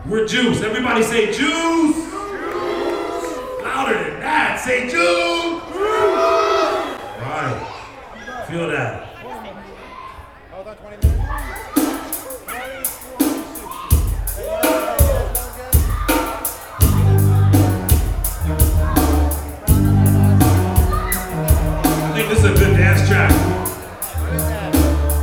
We're juice. Everybody say juice. Louder than that. Say juice. Right. Feel that.